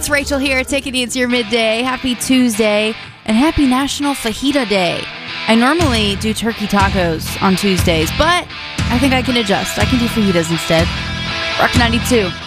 it's Rachel here, taking you into your midday. Happy Tuesday, and happy National Fajita Day. I normally do turkey tacos on Tuesdays, but I think I can adjust. I can do fajitas instead. Rock 92.